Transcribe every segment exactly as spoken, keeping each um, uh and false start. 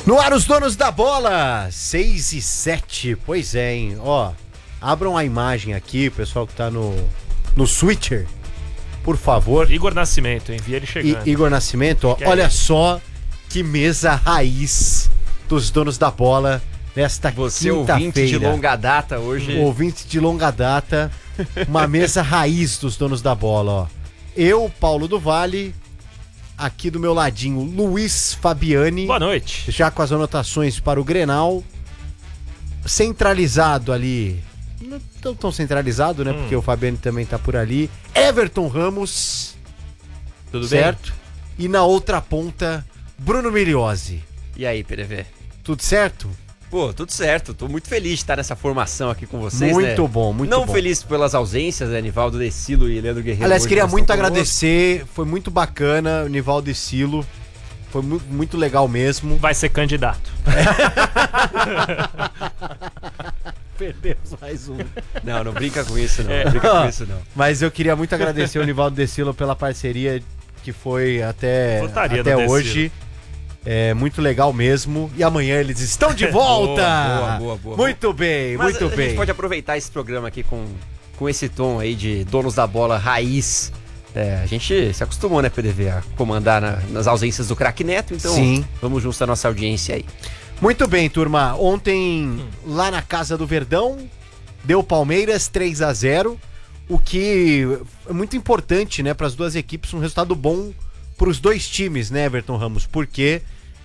No ar, os donos da bola, seis e sete. Pois é, hein? Ó, abram a imagem aqui, o pessoal que tá no, no Switcher, por favor. Igor Nascimento, hein? Vi ele chegando. I, Igor Nascimento, ó, que olha é só que mesa raiz dos donos da bola nesta Você quinta-feira. ouvinte de longa data hoje. Ouvinte de longa data, uma mesa raiz dos donos da bola, ó. Eu, Paulo do Vale, aqui do meu ladinho, Luiz Fabiani. Boa noite. Já com as anotações para o Grenal. Centralizado ali. Não tão, tão centralizado, né? Hum. Porque o Fabiani também tá por ali. Everton Ramos. Tudo certo? bem? E na outra ponta, Bruno Miliozzi. E aí, P D V? Tudo certo? Pô, tudo certo. Tô muito feliz de estar nessa formação aqui com vocês, Muito né? bom, muito Não bom. feliz pelas ausências, né? Nivaldo Decilo e Leandro Guerreiro. Aliás, hoje queria não muito estão agradecer. Foi muito bacana o Nivaldo e Silo. Foi mu- muito legal mesmo. Vai ser candidato. Perdemos mais um. Não, não brinca com isso, não. É. Não brinca com isso, não. Mas eu queria muito agradecer o Nivaldo Decilo pela parceria que foi até, Votaria até no hoje. É muito legal mesmo. E amanhã eles estão de volta! Boa, boa, boa, boa. Muito bem, Mas muito a, bem. A gente pode aproveitar esse programa aqui com, com esse tom aí de donos da bola raiz. É, a gente se acostumou, né, P D V, a comandar na, nas ausências do craque Neto, então Sim. Vamos juntos à nossa audiência aí. Muito bem, turma. Ontem, lá na Casa do Verdão, deu Palmeiras três a zero, o que é muito importante, né, para as duas equipes, um resultado bom para os dois times, né, Everton Ramos? Porque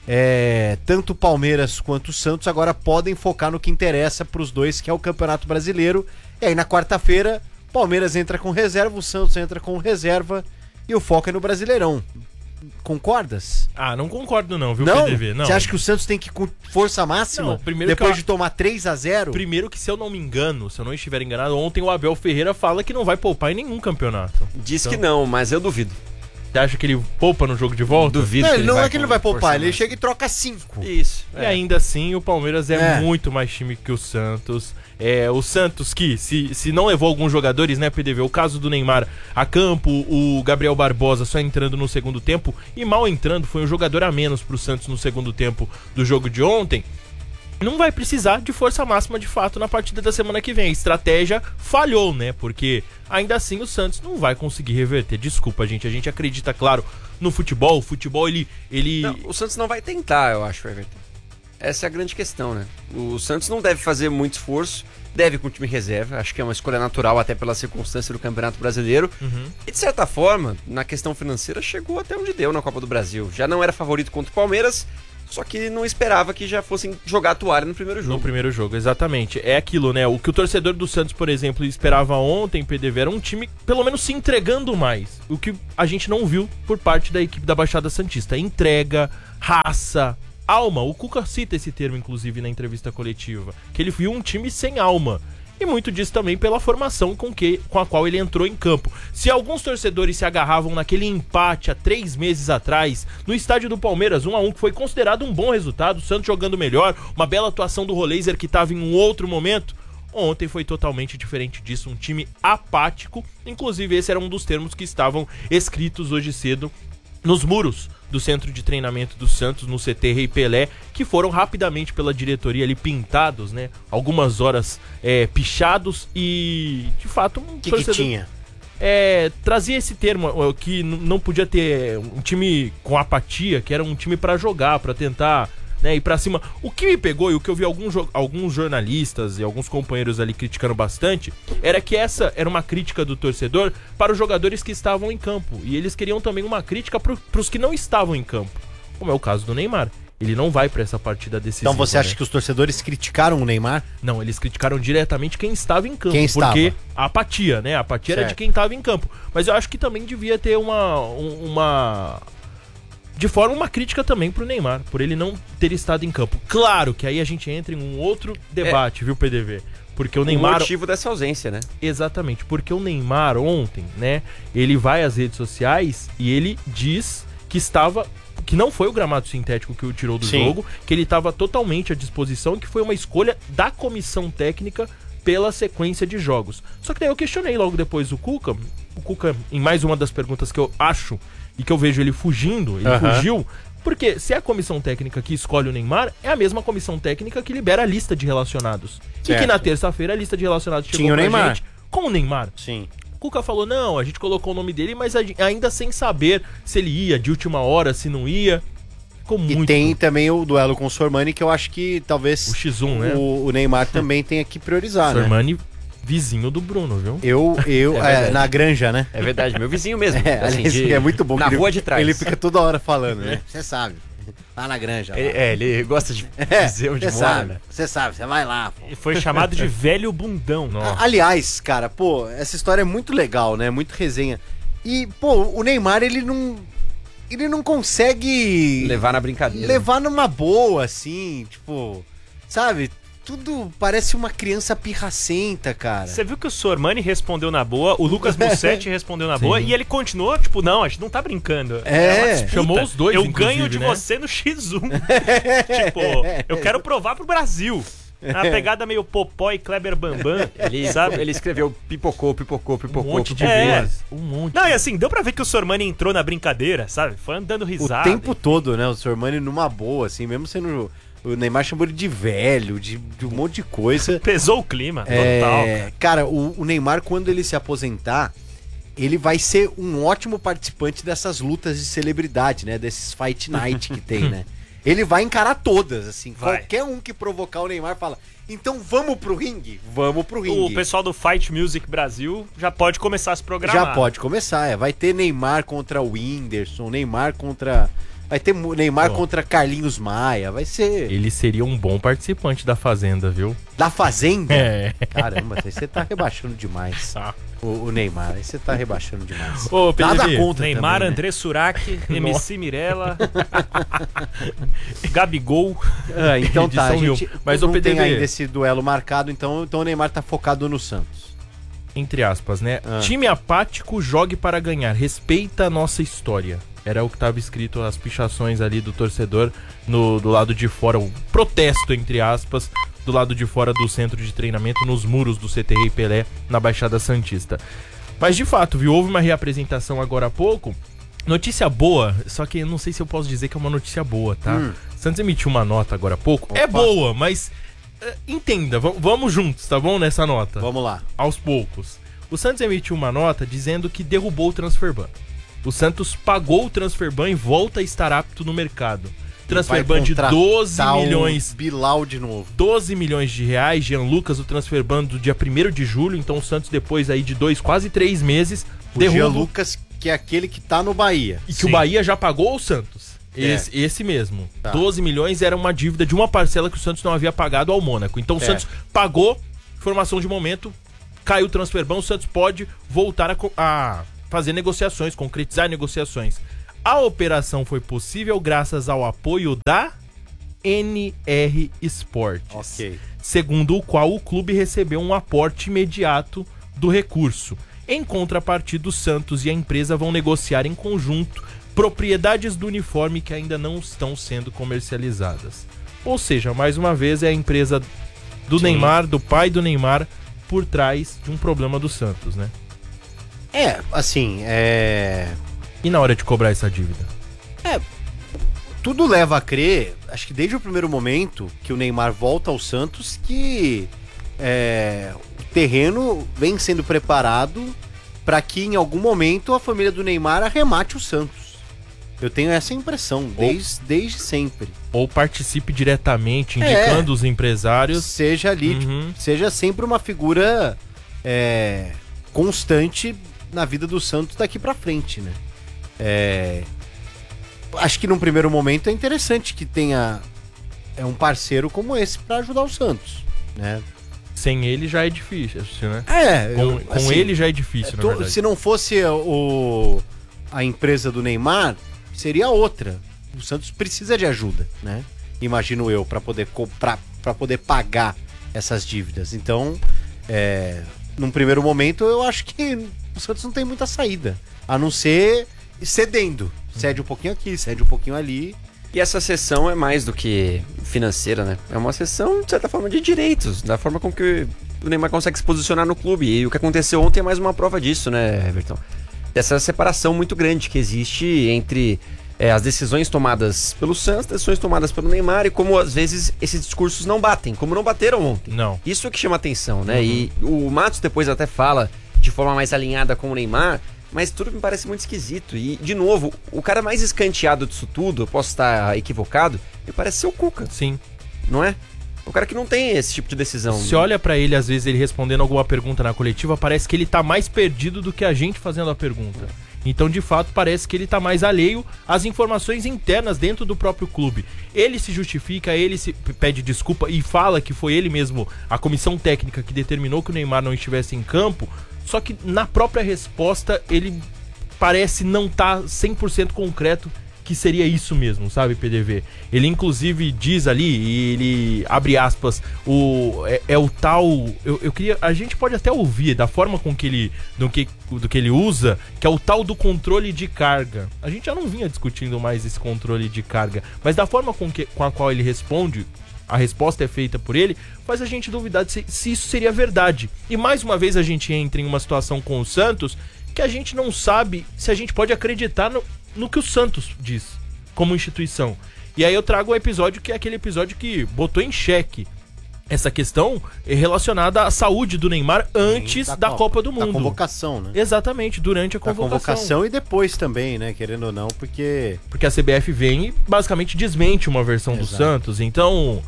é, tanto o Palmeiras quanto o Santos agora podem focar no que interessa para os dois, que é o Campeonato Brasileiro. E aí, na quarta-feira, Palmeiras entra com reserva, o Santos entra com reserva e o foco é no Brasileirão. Concordas? Ah, não concordo não, viu, Não? P D V? Não. Você acha que o Santos tem que ir com força máxima? Não, primeiro depois que eu- de tomar três a zero? Primeiro que, se eu não me engano, se eu não estiver enganado, ontem o Abel Ferreira fala que não vai poupar em nenhum campeonato. Diz Então- que não, mas eu duvido. Você acha que ele poupa no jogo de volta? Duvido. Não, que ele não vai é que ele não com vai poupar, força ele máxima. chega e troca cinco. Isso. E ainda assim, o Palmeiras é, É. muito mais time que o Santos. É, o Santos que, se, se não levou alguns jogadores, né, P D V? O caso do Neymar a campo, o Gabriel Barbosa só entrando no segundo tempo, e mal entrando, foi um jogador a menos pro Santos no segundo tempo do jogo de ontem. Não vai precisar de força máxima de fato na partida da semana que vem. A estratégia falhou, né? Porque ainda assim o Santos não vai conseguir reverter. Desculpa, gente. A gente acredita, claro, no futebol. O futebol, ele... ele... Não, o Santos não vai tentar, eu acho, Everton. Essa é a grande questão, né? O Santos não deve fazer muito esforço, deve com o time reserva, acho que é uma escolha natural até pela circunstância do Campeonato Brasileiro. Uhum. E de certa forma, na questão financeira, chegou até onde deu na Copa do Brasil. Já não era favorito contra o Palmeiras, só que não esperava que já fossem jogar a toalha no primeiro jogo. No primeiro jogo, exatamente. É aquilo, né? O que o torcedor do Santos, por exemplo, esperava ontem, P D V, era um time, pelo menos, se entregando mais. O que a gente não viu por parte da equipe da Baixada Santista. Entrega, raça, alma. O Cuca cita esse termo, inclusive, na entrevista coletiva. Que ele viu um time sem alma. E muito disso também pela formação com, que, com a qual ele entrou em campo. Se alguns torcedores se agarravam naquele empate há três meses atrás, no estádio do Palmeiras, um a um, que foi considerado um bom resultado, o Santos jogando melhor, uma bela atuação do Roleiser que estava em um outro momento, ontem foi totalmente diferente disso, um time apático. Inclusive esse era um dos termos que estavam escritos hoje cedo nos muros do centro de treinamento do Santos, no C T Rei Pelé, que foram rapidamente pela diretoria ali pintados, né? Algumas horas é, pichados e, de fato, um O que, que torcedor... tinha? É, trazia esse termo, ó, que n- não podia ter um time com apatia, que era um time pra jogar, pra tentar, né, ir pra cima. O que me pegou e o que eu vi alguns, jo- alguns jornalistas e alguns companheiros ali criticando bastante, era que essa era uma crítica do torcedor para os jogadores que estavam em campo. E eles queriam também uma crítica pro, pros que não estavam em campo, como é o caso do Neymar. Ele não vai pra essa partida decisiva. Então você acha né? que os torcedores criticaram o Neymar? Não, eles criticaram diretamente quem estava em campo. Quem estava? Porque a apatia, né? A apatia era Certo. de quem estava em campo. Mas eu acho que também devia ter uma... um- uma... De forma, uma crítica também pro Neymar, por ele não ter estado em campo. Claro que aí a gente entra em um outro debate, viu, P D V? Porque o O Neymar... motivo dessa ausência, né? Exatamente, porque o Neymar ontem, né, ele vai às redes sociais e ele diz que estava, que não foi o gramado sintético que o tirou do Sim. jogo, que ele estava totalmente à disposição, que foi uma escolha da comissão técnica pela sequência de jogos. Só que daí eu questionei logo depois o Cuca, o Cuca, em mais uma das perguntas que eu acho e que eu vejo ele fugindo, ele Aham. fugiu, Porque se é a comissão técnica que escolhe o Neymar, é a mesma comissão técnica que libera a lista de relacionados. Certo. E que na terça-feira a lista de relacionados chegou Tinha o pra Neymar. gente com o Neymar. Sim. Cuca falou, não, a gente colocou o nome dele, mas a gen- ainda sem saber se ele ia, de última hora, se não ia. Ficou E muito... tem também o duelo com o Sormani, que eu acho que talvez O X um, né? o, o Neymar também tenha que priorizar, né? Sormani, vizinho do Bruno, viu? Eu, eu, É é, verdade. na granja, né? É verdade, meu vizinho mesmo. É, assim, aliás, de- é muito bom. Na que ele- rua de trás. Ele fica toda hora falando, né? Você sabe. Lá na granja. Lá. Ele- é, ele gosta de É, dizer onde você mora, sabe. né? Você sabe, você vai lá. Pô. E foi chamado de velho bundão. Nossa. A- Aliás, cara, pô, essa história é muito legal, né? Muito resenha. E, pô, o Neymar, ele não. Ele não consegue Levar na brincadeira. levar numa boa, assim, tipo, sabe? Tudo parece uma criança pirracenta, cara. Você viu que o Sormani respondeu na boa, o Lucas Mussetti respondeu na Sim. boa, e ele continuou, tipo, não, a gente não tá brincando. É. uma disputa. Chamou os dois, Eu inclusive, ganho de né? você no X um. Tipo, eu quero provar pro Brasil. Uma pegada meio Popó e Kleber Bambam, Ele, sabe? ele escreveu pipocou, pipocou, Um pipocou. monte de pipocou. É. vezes. Um monte. Não, e assim, deu pra ver que o Sormani entrou na brincadeira, sabe? Foi andando O risada. tempo todo, né? O Sormani numa boa, assim, mesmo sendo. O Neymar chamou ele de velho, de, de um monte de coisa. Pesou o clima, total. É, cara, o, o Neymar, quando ele se aposentar, ele vai ser um ótimo participante dessas lutas de celebridade, né? Desses fight night que tem, né? Ele vai encarar todas, assim. Vai. Qualquer um que provocar o Neymar fala, então vamos pro ringue? Vamos pro O ringue. pessoal do Fight Music Brasil já pode começar a se programar. Já pode começar, é. Vai ter Neymar contra o Whindersson, Neymar contra... Vai ter Mu- Neymar Bom. contra Carlinhos Maia, vai ser... Ele seria um bom participante da Fazenda, viu? Da Fazenda? É. Caramba, aí você tá rebaixando demais. Tá. O, o Neymar, aí você tá rebaixando demais. Ô, P D Nada V, contra Neymar, também, né? André Surak, M C Mirella, Gabigol. Ah, então tá, a Edição mil. gente Mas não o P D V tem ainda esse duelo marcado, então, então o Neymar tá focado no Santos. Entre aspas, né? Ah. Time apático, jogue para ganhar. Respeita a nossa história. Era o que tava escrito, as pichações ali do torcedor no, do lado de fora, um protesto, entre aspas, do lado de fora do centro de treinamento, nos muros do C T Rei Pelé, na Baixada Santista. Mas de fato, viu, houve uma reapresentação agora há pouco. Notícia boa, só que eu não sei se eu posso dizer que é uma notícia boa, tá? Hum. Santos emitiu uma nota agora há pouco. É Opa. boa, mas eh, entenda, v- vamos juntos, tá bom? Nessa nota. Vamos lá. Aos poucos. O Santos emitiu uma nota dizendo que derrubou o transferban. O Santos pagou o transferban e volta a estar apto no mercado. Transferban de Vai doze contratar o milhões. Bilal de novo. doze milhões de reais. Jean Lucas, o transferban do dia primeiro de julho. Então o Santos, depois aí de dois, quase três meses, O derruba. Jean Lucas, que é aquele que tá no Bahia. E que Sim. o Bahia já pagou ao Santos. É. Esse, esse mesmo. Tá. doze milhões era uma dívida de uma parcela que o Santos não havia pagado ao Mônaco. Então o É. Santos pagou, informação de momento, caiu o transferban, o Santos pode voltar a, co- a fazer negociações, concretizar negociações. A operação foi possível graças ao apoio da N R Sports. Ok. Segundo o qual o clube recebeu um aporte imediato do recurso. Em contrapartida, o Santos e a empresa vão negociar em conjunto propriedades do uniforme que ainda não estão sendo comercializadas. Ou seja, mais uma vez é a empresa do Sim. Neymar, do pai do Neymar, por trás de um problema do Santos, né? É, assim, é... E na hora de cobrar essa dívida? Tudo leva a crer, acho que desde o primeiro momento que o Neymar volta ao Santos, que é, o terreno vem sendo preparado para que em algum momento a família do Neymar arremate o Santos. Eu tenho essa impressão, desde, desde sempre. Ou participe diretamente, É. indicando os empresários. Seja ali, Uhum. tipo, seja sempre uma figura é, constante na vida do Santos daqui pra frente, né? É, acho que num primeiro momento é interessante que tenha é, um parceiro como esse pra ajudar o Santos, né? Sem ele já é difícil, né? É, Com, eu, com assim, ele já é difícil, na to- verdade. se não fosse o, a empresa do Neymar, seria outra. O Santos precisa de ajuda, né? Imagino eu, pra poder comprar, para poder pagar essas dívidas. Então, é, num primeiro momento, eu acho que o Santos não tem muita saída, a não ser cedendo. Cede um pouquinho aqui, cede um pouquinho ali. E essa sessão é mais do que financeira, né? É uma sessão, de certa forma, de direitos, da forma com que o Neymar consegue se posicionar no clube. E o que aconteceu ontem é mais uma prova disso, né, Everton? Dessa separação muito grande que existe entre é, as decisões tomadas pelo Santos, decisões tomadas pelo Neymar e como às vezes esses discursos não batem, como não bateram ontem. Não. Isso é que chama atenção, né? Uhum. E o Matos depois até fala de forma mais alinhada com o Neymar, mas tudo me parece muito esquisito. E, de novo, o cara mais escanteado disso tudo, eu posso estar equivocado, me parece ser o Cuca. Sim. Não é? O cara que não tem esse tipo de decisão. Se olha pra ele, às vezes, ele respondendo alguma pergunta na coletiva, parece que ele tá mais perdido do que a gente fazendo a pergunta. Então, de fato, parece que ele tá mais alheio às informações internas dentro do próprio clube. Ele se justifica, ele se pede desculpa e fala que foi ele mesmo, a comissão técnica, que determinou que o Neymar não estivesse em campo. Só que na própria resposta, ele parece não estar tá cem por cento concreto que seria isso mesmo, sabe, P D V? Ele inclusive diz ali, e ele abre aspas, o, é, é o tal... Eu, eu queria... A gente pode até ouvir da forma com que ele, do que, do que ele usa, que é o tal do controle de carga. A gente já não vinha discutindo mais esse controle de carga, mas da forma com, que, com a qual ele responde, a resposta é feita por ele, faz a gente duvidar de se, se isso seria verdade. E mais uma vez a gente entra em uma situação com o Santos que a gente não sabe se a gente pode acreditar no, no que o Santos diz como instituição. E aí eu trago o episódio que é aquele episódio que botou em xeque essa questão relacionada à saúde do Neymar antes da, da Copa, Copa do Mundo. Da convocação, né? Exatamente, durante a convocação. Da convocação e depois também, né? Querendo ou não, porque... Porque a C B F vem e basicamente desmente uma versão Exato. do Santos. Então,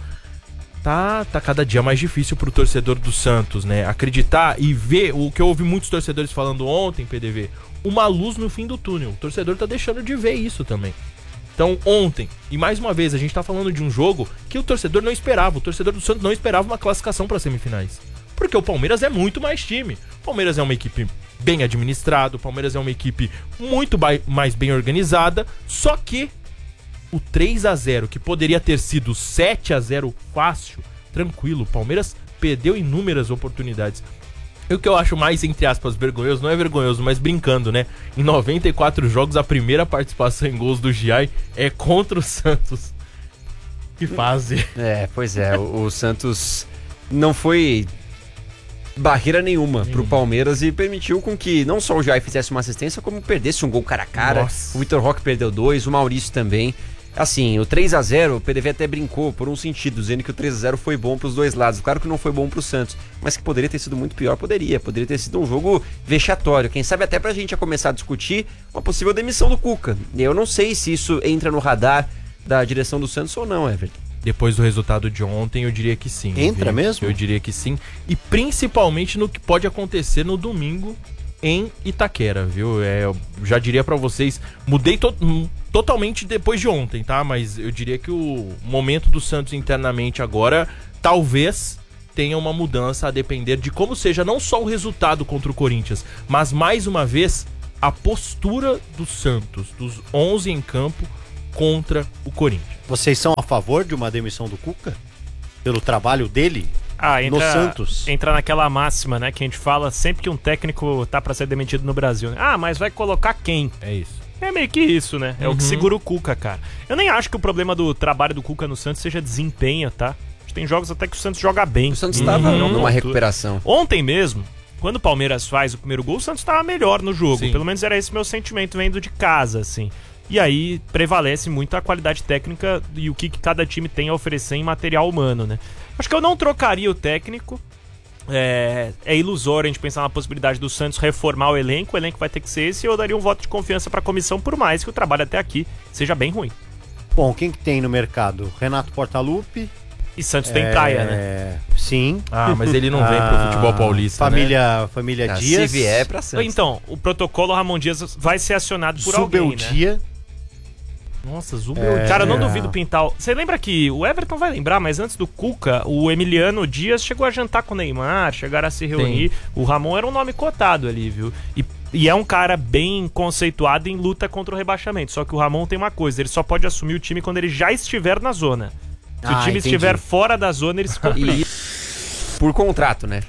tá, tá cada dia mais difícil pro torcedor do Santos, né? Acreditar e ver o que eu ouvi muitos torcedores falando ontem, P D V, uma luz no fim do túnel. O torcedor tá deixando de ver isso também. Então, ontem, e mais uma vez, a gente tá falando de um jogo que o torcedor não esperava. O torcedor do Santos não esperava uma classificação para semifinais. Porque o Palmeiras é muito mais time. O Palmeiras é uma equipe bem administrada, o Palmeiras é uma equipe muito mais bem organizada, só que o três a zero, que poderia ter sido sete a zero fácil, tranquilo, o Palmeiras perdeu inúmeras oportunidades. E o que eu acho mais, entre aspas, vergonhoso, não é vergonhoso, mas brincando, né? Em noventa e quatro jogos, a primeira participação em gols do Giai é contra o Santos. Que fase. É, pois é, o, o Santos não foi barreira nenhuma Nenhuma. pro Palmeiras e permitiu com que não só o Giai fizesse uma assistência, como perdesse um gol cara a cara. Nossa. O Vitor Roque perdeu dois, o Maurício também. Assim, o três a zero, o P D V até brincou por um sentido, dizendo que o três a zero foi bom pros dois lados. Claro que não foi bom pro Santos, mas que poderia ter sido muito pior, poderia. Poderia ter sido um jogo vexatório. Quem sabe até pra gente já começar a discutir uma possível demissão do Cuca. Eu não sei se isso entra no radar da direção do Santos ou não, Everton. Depois do resultado de ontem, eu diria que sim. Entra viu? mesmo? Eu diria que sim. E principalmente no que pode acontecer no domingo em Itaquera, viu? É, eu já diria pra vocês, mudei to totalmente depois de ontem, tá? Mas eu diria que o momento do Santos internamente agora, talvez tenha uma mudança a depender de como seja não só o resultado contra o Corinthians, mas mais uma vez a postura do Santos, dos onze em campo contra o Corinthians. Vocês são a favor de uma demissão do Cuca? Pelo trabalho dele? Ah, entra, no Santos. entra naquela máxima, né, que a gente fala sempre que um técnico tá pra ser demitido no Brasil, né? Ah, mas vai colocar quem? É isso. É meio que isso, né? É Uhum. o que segura o Cuca, cara. Eu nem acho que o problema do trabalho do Cuca no Santos seja desempenho, tá? Tem jogos até que o Santos joga bem. O Santos Uhum. estava Não numa pontua. recuperação. Ontem mesmo, quando o Palmeiras faz o primeiro gol, o Santos tava melhor no jogo. Sim. Pelo menos era esse meu sentimento vendo de casa, assim. E aí prevalece muito a qualidade técnica e o que, que cada time tem a oferecer em material humano, né? Acho que eu não trocaria o técnico. É, é ilusório a gente pensar na possibilidade do Santos reformar o elenco. O elenco vai ter que ser esse e eu daria um voto de confiança pra comissão, por mais que o trabalho até aqui seja bem ruim. Bom, quem que tem no mercado? Renato Portaluppi. E Santos tem é, praia, né? Sim. Ah, mas ele não vem pro Ah, futebol paulista, né? família, Família Ah, Dias. se vier é pra Santos. Então, o protocolo Ramon Dias vai ser acionado por alguém, né? Zubeldia. Nossa, Zubel. É. Cara, eu não duvido pintar. o- Você lembra que o Everton vai lembrar, mas antes do Cuca, o Emiliano Dias chegou a jantar com o Neymar, chegaram a se reunir. O Ramon era um nome cotado ali, viu? E, e é um cara bem conceituado em luta contra o rebaixamento. Só que o Ramon tem uma coisa: ele só pode assumir o time quando ele já estiver na zona. Se Ah, o time entendi. estiver fora da zona, ele se complica. E por contrato, né?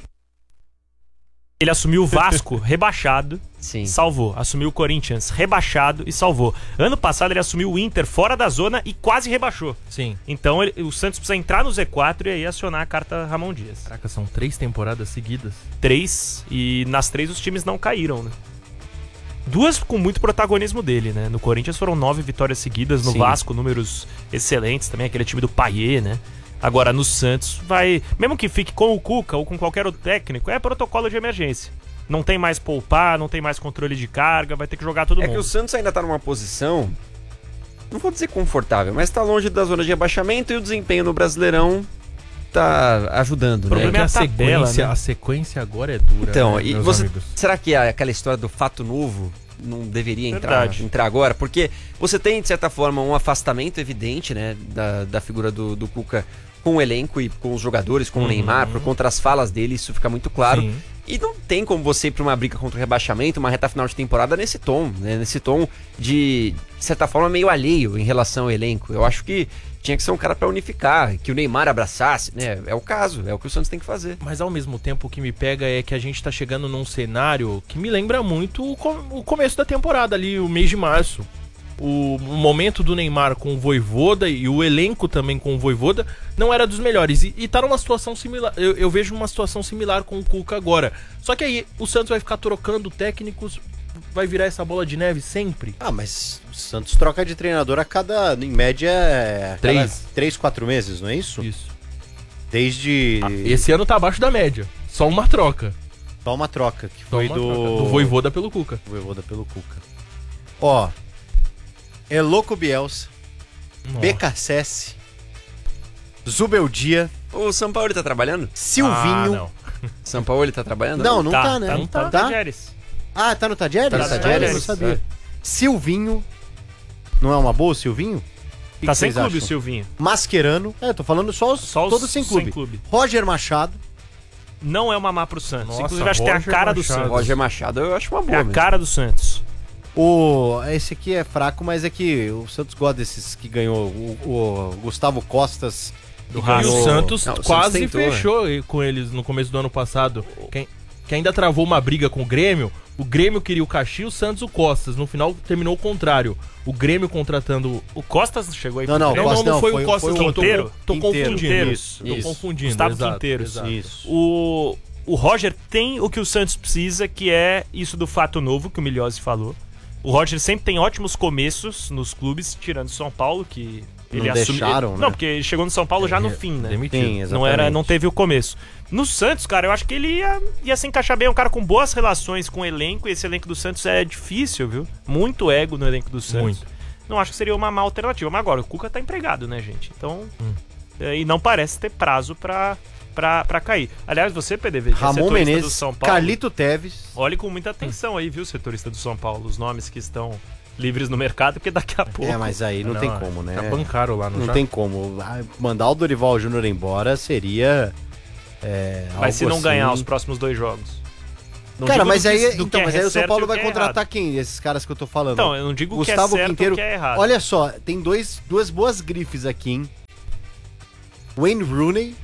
Ele assumiu o Vasco rebaixado, Sim. salvou. Assumiu o Corinthians rebaixado e salvou. Ano passado ele assumiu o Inter fora da zona e quase rebaixou. Sim. Então ele- o Santos precisa entrar no Z quatro e aí acionar a carta Ramon Dias. Caraca, são três temporadas seguidas. Três, e nas três os times não caíram, né? Duas com muito protagonismo dele, né? No Corinthians foram nove vitórias seguidas, no Sim. Vasco números excelentes também, aquele time do Payet, né? Agora no Santos vai... Mesmo que fique com o Cuca ou com qualquer outro técnico, é protocolo de emergência. Não tem mais poupar, não tem mais controle de carga, vai ter que jogar todo É mundo. que o Santos ainda tá numa posição, não vou dizer confortável, mas tá longe da zona de rebaixamento e o desempenho no Brasileirão tá ajudando, O né? problema é a a tabela, sequência, né? a sequência agora é dura. Então, né, e meus você, amigos? será que a- aquela história do fato novo não deveria entrar, Verdade. entrar agora? Porque você tem, de certa forma, um afastamento evidente, né, da, da figura do, do Cuca com o elenco e com os jogadores, com o Neymar, por conta das falas dele, isso fica muito claro. Sim. E não tem como você ir pra uma briga contra o rebaixamento, uma reta final de temporada nesse tom, né? Nesse tom de, de certa forma, meio alheio em relação ao elenco. Eu acho que tinha que ser um cara pra unificar, que o Neymar abraçasse, né? É o caso, é o que o Santos tem que fazer. Mas ao mesmo tempo o que me pega é que a gente tá chegando num cenário que me lembra muito o, com- o começo da temporada ali, o mês de março. O, o momento do Neymar com o Vojvoda e o elenco também com o Vojvoda não era dos melhores. E, e tá numa situação similar. Eu, eu vejo uma situação similar com o Cuca agora. Só que aí o Santos vai ficar trocando técnicos, vai virar essa bola de neve sempre. Ah, mas o Santos troca de treinador a cada, em média, é, a cada Três. três, quatro meses, não é isso? Isso. Desde Esse ano tá abaixo da média. Só uma troca. só uma troca, que Só foi uma do... troca. Do Vojvoda pelo Cuca. Voivoda pelo Cuca. Ó, é louco Bielsa, Nossa. B K S S, Zubeldia, O São Paulo tá trabalhando? Silvinho. Ah, não. São Paulo tá trabalhando? não, não tá, né? Tá, Não tá no Tajeres. Ah, tá no Tajeres? Tá no Tajeres, Eu não sabia. é. Silvinho. Não é uma boa, o Silvinho? O que Tá que sem vocês clube o acham? Silvinho. Mascherano. É, tô falando só os, Só os todos sem clube. sem clube. Roger Machado. Não é uma má pro Santos. Nossa, Inclusive, acho que tem a Roger cara do Machado. Santos. Roger Machado eu acho uma boa É a mesmo. cara do Santos. O, esse aqui é fraco, mas é que o Santos gosta desses que ganhou. O, o Gustavo Costas. Do que E Racing. o ganhou- Santos Não, o Santos quase tentou, né? fechou com eles no começo do ano passado. Quem, que ainda travou uma briga com o Grêmio. O Grêmio queria o Caxias, o Santos o Costas. No final terminou o contrário. O Grêmio contratando. O Costas chegou aí Não, pro não, Não, Grêmio. não, Costa não não, foi, foi- o Costas, foi o não. Tô, Quinteiro. tô Quinteiro. confundindo. Isso, Tô isso. confundindo. Gustavo exato, Quinteiro. exato. Isso. O, o Roger tem o que o Santos precisa, que é isso do fato novo que o Milhose falou. O Roger sempre tem ótimos começos nos clubes, tirando São Paulo, que ele Não assume- deixaram, ele- né? Não, porque ele chegou no São Paulo já no fim, né? Demitido. Sim, exatamente. Não, era, não teve o começo. No Santos, cara, eu acho que ele ia, ia se encaixar bem. É um cara com boas relações com o elenco. E esse elenco do Santos é difícil, viu? Muito ego no elenco do Santos. Muito. Não acho que seria uma má alternativa. Mas agora, o Cuca tá empregado, né, gente? Então. é, e não parece ter prazo pra, pra, pra cair. Aliás, você, P D V, que é Ramon setorista Menezes, do São Paulo. Carlito Teves. Olhe com muita atenção aí, viu, setorista do São Paulo. Os nomes que estão livres no mercado, porque daqui a pouco. É, mas aí não, Não, tem é. como, né? Já bancaram lá no Não já? tem como. Ah, mandar o Dorival Júnior embora seria. É, Mas algo se não assim. ganhar os próximos dois jogos. Não Cara, digo mas do que- aí, do que então, é mas aí o São certo Paulo e o vai que é contratar errado. quem? Esses caras que eu tô falando. Então, eu não digo Gustavo o que é certo Quinteiro. ou o que é errado. Olha só, tem dois, duas boas grifes aqui, hein? Wayne Rooney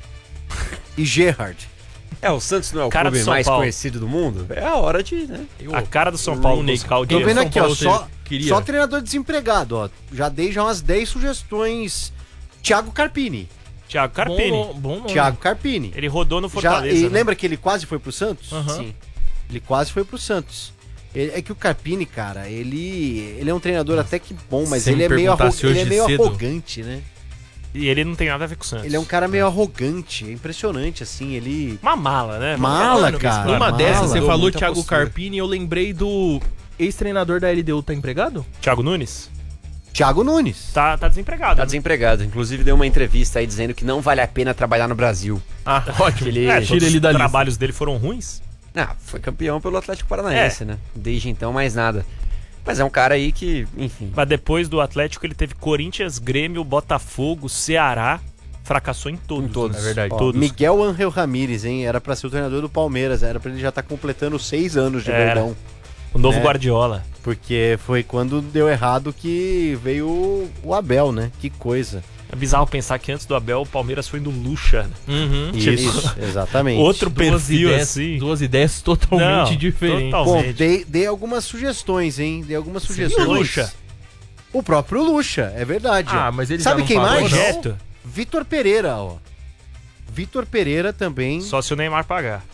e Gerrard. É, o Santos não é o Cara do clube São mais Paulo. conhecido do mundo? É a hora de, né? Eu- A cara do São Paulo Rooney. buscar o Tô dinheiro. vendo São aqui, ó, Paulo só, teve- queria. só treinador desempregado, ó. Já dei já umas dez sugestões. Thiago Carpini. Thiago Bom, Carpini. no- bom nome. Thiago Carpini. Ele rodou no Já, Fortaleza. e né? lembra que ele quase foi pro Santos? Aham. Sim. Ele quase foi pro Santos. Ele- é que o Carpini, cara, ele, ele é um treinador até que bom, mas Sem ele é meio, perguntar arro- se ele é hoje meio cedo- arrogante, né? E ele não tem nada a ver com o Santos. Ele é um cara meio arrogante, é impressionante, assim, ele... Uma mala, né? Mala, Mano, cara. Numa mala. dessas, você Mudou falou muita Thiago postura. Carpini, eu lembrei do ex-treinador da L D U, tá empregado? Thiago Nunes? Thiago Nunes. Tá, tá desempregado. Tá né? desempregado. Inclusive deu uma entrevista aí dizendo que não vale a pena trabalhar no Brasil. Ah, ótimo. Ele- É, Tira todos ele os da lista. trabalhos dele foram ruins. Ah, foi campeão pelo Atlético Paranaense, né? Desde então, mais nada. Mas é um cara aí que, enfim... Mas depois do Atlético, ele teve Corinthians, Grêmio, Botafogo, Ceará. Fracassou em todos. Em todos. né? É verdade. Ó, todos. Miguel Angel Ramírez, hein? Era pra ser o treinador do Palmeiras, era pra ele já estar completando seis anos de Era. Verdão. O novo né? Guardiola. Porque foi quando deu errado que veio o- o Abel, né? Que coisa. É bizarro pensar que antes do Abel, o Palmeiras foi do Lucha. né? Uhum. Isso, exatamente. Outro Duas perfil ideias, assim. duas ideias totalmente Não, diferentes. total. Bom, Talvez. dei, dei algumas sugestões, hein? Dei algumas E sugestões. o Lucha? O próprio Lucha, é verdade. ó. Ah, mas ele Sabe já não quem pagou, mais? não? Projeto. Vitor Pereira, ó. Vitor Pereira também Só se o Neymar pagar.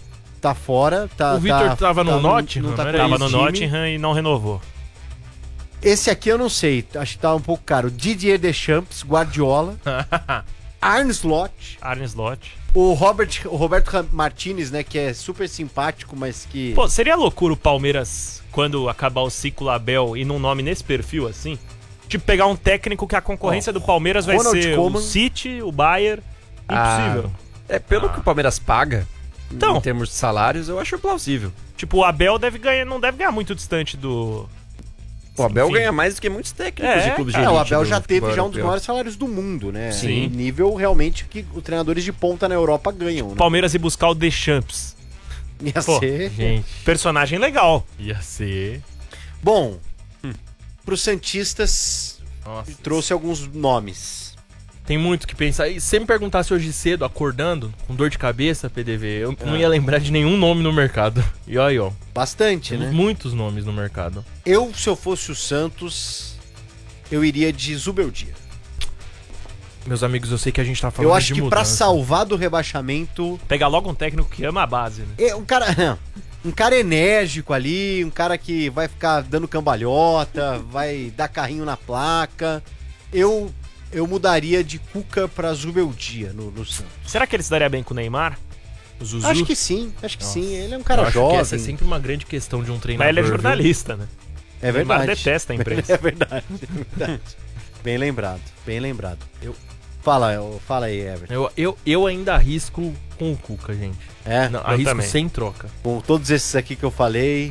tá fora. Tá, O Vitor tá, tava no tá, Nottingham, não tá não com era Tava esse no time. Nottingham e não renovou. Esse aqui eu não sei, acho que tá um pouco caro. Didier Deschamps, Guardiola, Arne Slot, Arne Slot. o, Robert, o Roberto Ram- Martinez, né, que é super simpático, mas que... Pô, seria loucura o Palmeiras, quando acabar o ciclo Abel, e num nome nesse perfil assim? Tipo, pegar um técnico que a concorrência do Palmeiras vai Ronald ser Koeman. o City, o Bayern. Impossível. É, pelo que o Palmeiras paga, Então. em termos de salários, eu acho plausível. Tipo, o Abel deve ganhar, não deve ganhar muito distante do... O Abel Enfim. ganha mais do que muitos técnicos É, de clubes de É, elite o Abel do já teve futebol já um dos europeu. maiores salários do mundo, né? Sim. Nível realmente que os treinadores de ponta na Europa ganham, né? Palmeiras ir buscar o Deschamps. Ia Pô, ser... Gente, Personagem legal. ia ser... Bom, pros Santistas, Nossa. trouxe alguns nomes. Tem muito o que pensar. E se você me perguntasse hoje cedo, acordando, com dor de cabeça, P D V, eu não ia lembrar de nenhum nome no mercado. E olha aí, ó. Bastante, Temos né? muitos nomes no mercado. Eu, se eu fosse o Santos, eu iria de Zubeldia. Meus amigos, eu sei que a gente tá falando Eu acho de que pra mudança. salvar do rebaixamento, Pegar logo um técnico que ama a base, né? é um cara, um cara enérgico ali, um cara que vai ficar dando cambalhota, vai dar carrinho na placa. Eu eu mudaria de Cuca pra Zubeldia no, no Santos. Será que ele se daria bem com o Neymar? O Zuzu? Acho que sim, acho que Nossa. sim. Ele é um Eu cara acho jovem. que essa é sempre uma grande questão de um Mas treinador. ele é viu? jornalista, né? É O Neymar verdade. detesta a imprensa. É verdade, é verdade. Bem lembrado, bem lembrado. Eu... Fala, eu- fala aí, Everton. Eu, eu, eu ainda arrisco com o Cuca, gente. É, Não, eu arrisco também. sem troca. com todos esses aqui que eu falei,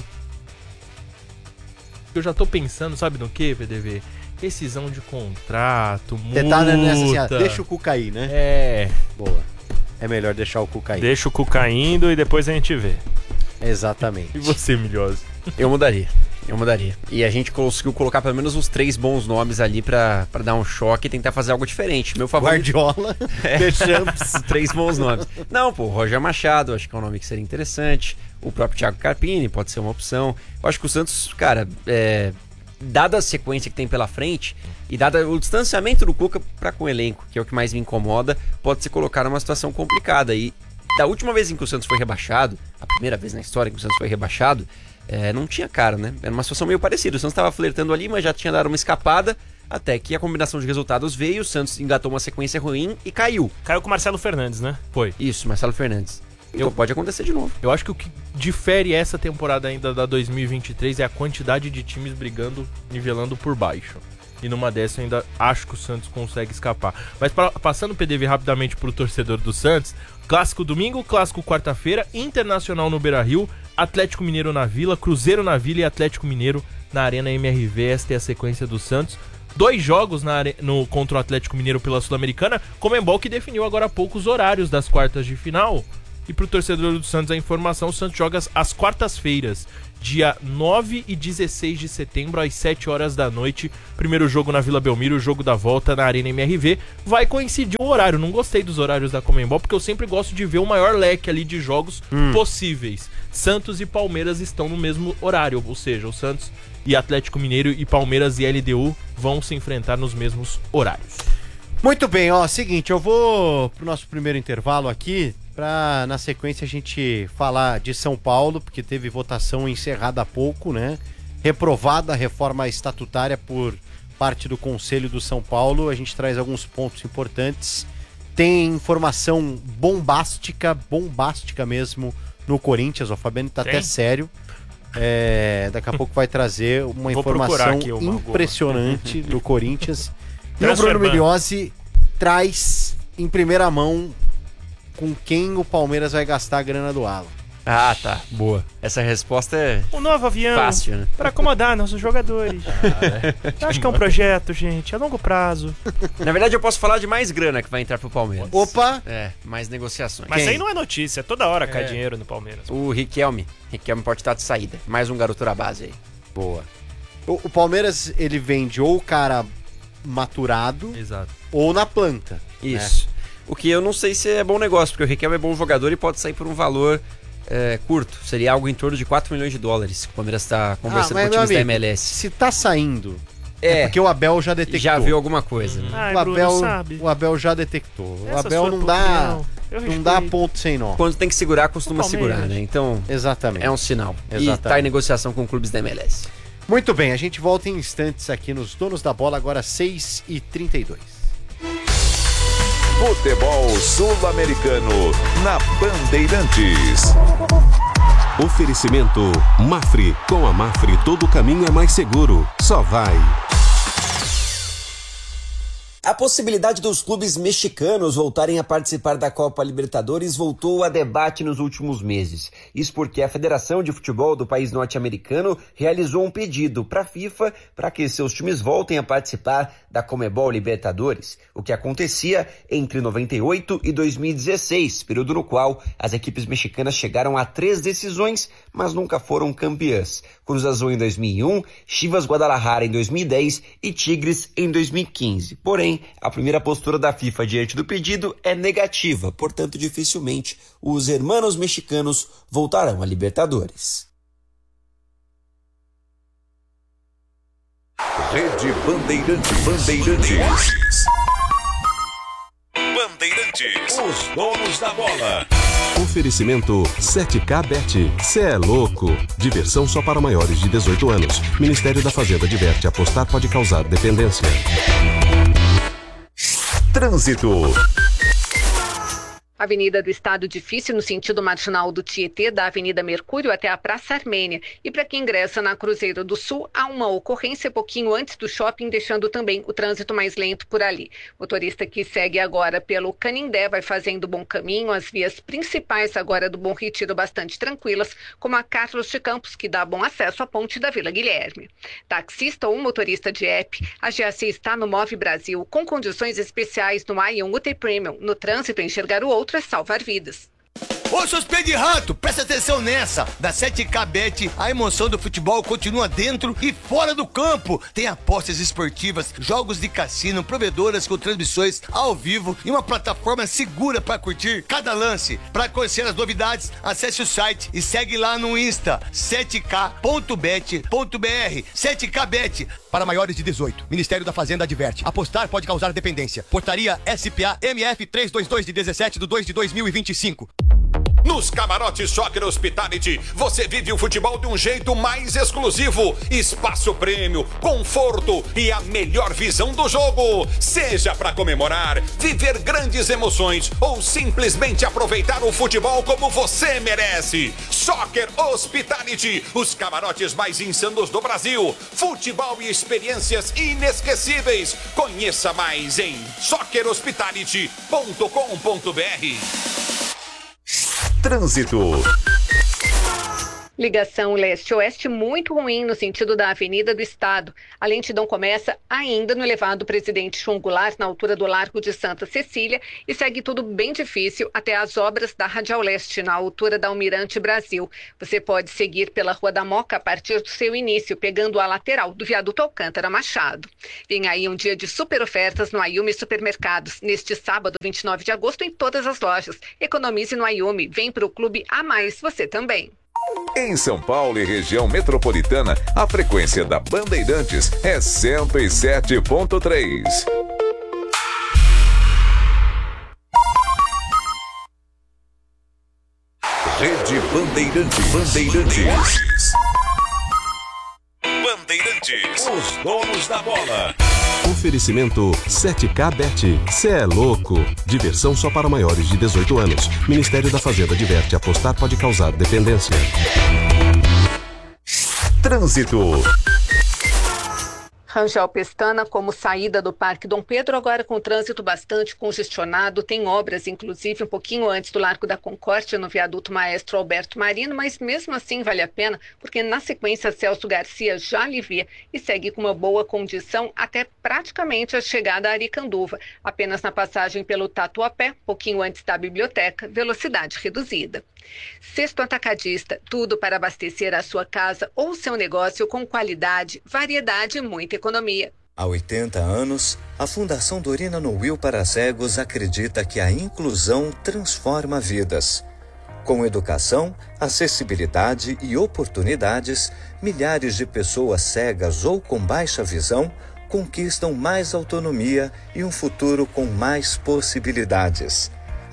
Eu já tô pensando, sabe no que, P D V? Rescisão de contrato, multa. você tá nessa assim, ah, deixa o Cuca aí, né? É, Boa. É melhor deixar o Cuca aí. Deixa o Cuca indo e depois a gente vê. Exatamente. e você, Milhosa? Eu mudaria. Eu mudaria. E a gente conseguiu colocar pelo menos uns três bons nomes ali pra, pra dar um choque e tentar fazer algo diferente. Meu favorito. Guardiola, Deschamps. Três bons nomes. Não, pô, Roger Machado, acho que é um nome que seria interessante. O próprio Thiago Carpini pode ser uma opção. Eu acho que o Santos, cara, é, dada a sequência que tem pela frente e dada o distanciamento do Cuca pra com o elenco, que é o que mais me incomoda, pode se colocar numa situação complicada. E da última vez em que o Santos foi rebaixado, a primeira vez na história que o Santos foi rebaixado, é, não tinha cara, né? Era uma situação meio parecida. O Santos estava flertando ali, mas já tinha dado uma escapada, até que a combinação de resultados veio, o Santos engatou uma sequência ruim e caiu. Caiu com o Marcelo Fernandes, né? Foi. Isso, Marcelo Fernandes. Então Eu- pode acontecer de novo. Eu acho que o que difere essa temporada ainda da dois mil e vinte e três é a quantidade de times brigando, nivelando por baixo. E numa dessa eu ainda acho que o Santos consegue escapar. Mas pra- passando o P D V rapidamente pro torcedor do Santos, clássico domingo, clássico quarta-feira, Internacional no Beira-Rio, Atlético Mineiro na Vila, Cruzeiro na Vila e Atlético Mineiro na Arena M R V. Esta é a sequência do Santos. Dois jogos na are- no, contra o Atlético Mineiro pela Sul-Americana. Comembol que definiu agora há pouco os horários das quartas de final. E pro torcedor do Santos a informação, o Santos joga às quartas-feiras, dia nove e dezesseis de setembro, às sete horas da noite. Primeiro jogo na Vila Belmiro, o jogo da volta na Arena M R V. Vai coincidir o horário. Não gostei dos horários da Comembol, porque eu sempre gosto de ver o maior leque ali de jogos possíveis. Santos e Palmeiras estão no mesmo horário, ou seja, o Santos e Atlético Mineiro e Palmeiras e L D U vão se enfrentar nos mesmos horários. Muito bem, ó, seguinte, eu vou pro nosso primeiro intervalo aqui, pra na sequência a gente falar de São Paulo, porque teve votação encerrada há pouco, né? Reprovada a reforma estatutária por parte do Conselho do São Paulo, a gente traz alguns pontos importantes. Tem informação bombástica, bombástica mesmo, no Corinthians, o Fabiano tá Tem? até sério. É, daqui a pouco vai trazer uma Vou procurar informação aqui uma- impressionante do Corinthians. E o Transfer Bruno ban. Migliozzi traz em primeira mão com quem o Palmeiras vai gastar a grana do Alan. Ah, tá. Boa. Essa resposta é Um novo avião fácil, né? para acomodar nossos jogadores. Eu acho que é um projeto, gente, a longo prazo. Na verdade, eu posso falar de mais grana que vai entrar pro Palmeiras. Opa! É, mais negociações. Mas Quem? aí não é notícia, toda hora cai É. dinheiro no Palmeiras. O Riquelme. Riquelme pode estar de saída. Mais um garoto da base aí. Boa. O, o Palmeiras, ele vende ou o cara maturado Exato. ou na planta. Isso. O que eu não sei se é bom negócio, porque o Riquelme é bom jogador e pode sair por um valor é, curto. Seria algo em torno de quatro milhões de dólares que o Palmeiras está conversando mas, com meu times da amigo, M L S. Se tá saindo, é, É, porque o Abel já detectou. já viu alguma coisa, né? Ai, o Bruno, Abel, sabe? o Abel já detectou. Essa o Abel sua não dá. opinião, eu Eu Não dá respeito. ponto sem nó. Quando tem que segurar, costuma O Palmeiras. segurar, né? Então, Exatamente. é um sinal. Exatamente. E tá em negociação com clubes da M L S. Muito bem, a gente volta em instantes aqui nos Donos da Bola, agora seis e trinta e dois. Futebol Sul-Americano na Bandeirantes. Oferecimento Mafre. Com a Mafre todo caminho é mais seguro. Só vai. A possibilidade dos clubes mexicanos voltarem a participar da Copa Libertadores voltou a debate nos últimos meses. Isso porque a Federação de Futebol do país norte-americano realizou um pedido para a FIFA para que seus times voltem a participar da Conmebol Libertadores, o que acontecia entre noventa e oito e dois mil e dezesseis, período no qual as equipes mexicanas chegaram a três decisões, mas nunca foram campeãs. Cruz Azul em dois mil e um, Chivas Guadalajara em dois mil e dez e Tigres em dois mil e quinze. Porém, a primeira postura da FIFA diante do pedido é negativa, portanto, dificilmente os hermanos mexicanos voltarão à Libertadores. Rede Bandeirantes. Bandeirantes. Bandeirantes. Os donos da bola. Oferecimento sete K Bet. Cê é louco. Diversão só para maiores de dezoito anos. Ministério da Fazenda adverte: apostar pode causar dependência. Trânsito. Avenida do Estado difícil no sentido marginal do Tietê, da Avenida Mercúrio até a Praça Armênia. E para quem ingressa na Cruzeiro do Sul, há uma ocorrência pouquinho antes do shopping, deixando também o trânsito mais lento por ali. Motorista que segue agora pelo Canindé vai fazendo bom caminho, as vias principais agora do Bom Retiro bastante tranquilas, como a Carlos de Campos, que dá bom acesso à ponte da Vila Guilherme. Taxista ou motorista de app, a G A C está no Move Brasil, com condições especiais no Ion U T Premium. No trânsito, enxergar o outro é salvar vidas. Ô, seus pés de rato, presta atenção nessa. Da sete K Bet, a emoção do futebol continua dentro e fora do campo. Tem apostas esportivas, jogos de cassino, provedoras com transmissões ao vivo e uma plataforma segura para curtir cada lance. Para conhecer as novidades, acesse o site e segue lá no Insta, sete K ponto bet ponto b r. sete K Bet, para maiores de dezoito. Ministério da Fazenda adverte: apostar pode causar dependência. Portaria S P A M F trezentos e vinte e dois de dezessete de dois de dois mil e vinte e cinco. Nos camarotes Soccer Hospitality, você vive o futebol de um jeito mais exclusivo. Espaço prêmio, conforto e a melhor visão do jogo. Seja para comemorar, viver grandes emoções ou simplesmente aproveitar o futebol como você merece. Soccer Hospitality, os camarotes mais insanos do Brasil. Futebol e experiências inesquecíveis. Conheça mais em soccer hospitality ponto com ponto b r. Trânsito. Ligação leste-oeste muito ruim no sentido da Avenida do Estado. A lentidão começa ainda no elevado Presidente João Goulart, na altura do Largo de Santa Cecília, e segue tudo bem difícil até as obras da Radial Leste, na altura da Almirante Brasil. Você pode seguir pela Rua da Moca a partir do seu início, pegando a lateral do viaduto Alcântara Machado. Vem aí um dia de super ofertas no Ayumi Supermercados, neste sábado, vinte e nove de agosto, em todas as lojas. Economize no Ayumi, vem para o Clube A Mais, você também. Em São Paulo e região metropolitana, a frequência da Bandeirantes é cento e sete ponto três. Rede Bandeirantes. Bandeirantes. Bandeirantes. Os donos da bola. Oferecimento sete K Bet. Cê é louco. Diversão só para maiores de dezoito anos. Ministério da Fazenda adverte: apostar pode causar dependência. Trânsito. Rangel Pestana como saída do Parque Dom Pedro, agora com trânsito bastante congestionado. Tem obras, inclusive, um pouquinho antes do Largo da Concórdia, no viaduto Maestro Alberto Marino, mas mesmo assim vale a pena, porque na sequência Celso Garcia já alivia e segue com uma boa condição até praticamente a chegada a Aricanduva. Apenas na passagem pelo Tatuapé, pouquinho antes da biblioteca, velocidade reduzida. Sexto Atacadista, tudo para abastecer a sua casa ou seu negócio com qualidade, variedade e muita economia. Há oitenta anos, a Fundação Dorina Noil para Cegos acredita que a inclusão transforma vidas. Com educação, acessibilidade e oportunidades, milhares de pessoas cegas ou com baixa visão conquistam mais autonomia e um futuro com mais possibilidades.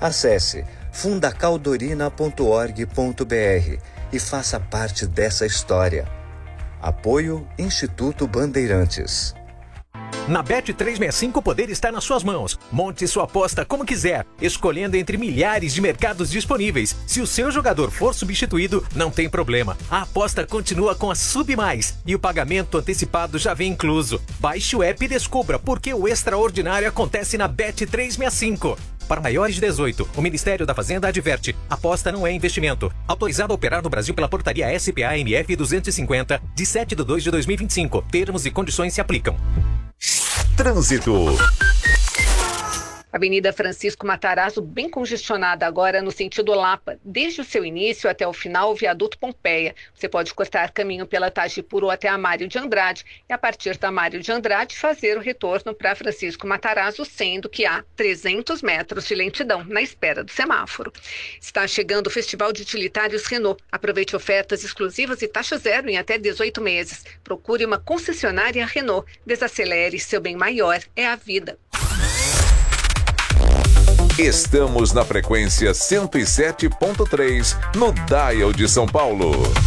Acesse fundacaldorina ponto org ponto br e faça parte dessa história. Apoio Instituto Bandeirantes. Na Bet trezentos e sessenta e cinco o poder está nas suas mãos. Monte sua aposta como quiser, escolhendo entre milhares de mercados disponíveis. Se o seu jogador for substituído, não tem problema. A aposta continua com a Sub Mais e o pagamento antecipado já vem incluso. Baixe o app e descubra por que o extraordinário acontece na Bet trezentos e sessenta e cinco. Para maiores de dezoito, o Ministério da Fazenda adverte: aposta não é investimento. Autorizado a operar no Brasil pela portaria S P A M F duzentos e cinquenta, de sete de dois de dois mil e vinte e cinco. Termos e condições se aplicam. Trânsito. Avenida Francisco Matarazzo, bem congestionada agora no sentido Lapa, desde o seu início até o final, o viaduto Pompeia. Você pode cortar caminho pela Tagipuro até a Mário de Andrade e a partir da Mário de Andrade fazer o retorno para Francisco Matarazzo, sendo que há trezentos metros de lentidão na espera do semáforo. Está chegando o Festival de Utilitários Renault. Aproveite ofertas exclusivas e taxa zero em até dezoito meses. Procure uma concessionária Renault. Desacelere, seu bem maior é a vida. Estamos na frequência cento e sete ponto três, no Dial de São Paulo.